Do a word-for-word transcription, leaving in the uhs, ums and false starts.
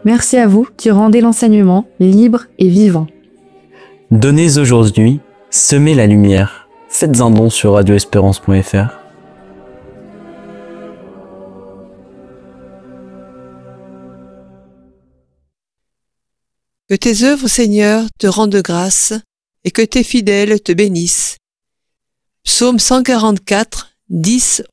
Merci à vous qui rendez l'enseignement libre et vivant. Donnez aujourd'hui, semez la lumière. Faites un don sur radio espérance point f r. Que tes œuvres, Seigneur, te rendent grâce et que tes fidèles te bénissent. Psaume cent quarante-quatre, dix,